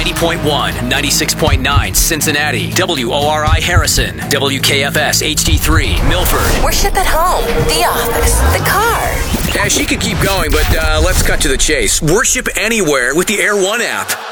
90.1, 96.9 Cincinnati, WORI Harrison, WKFS HD3 Milford. Worship at home, the office, the car. Yeah, she could keep going, but let's cut to the chase. Worship anywhere with the Air One app.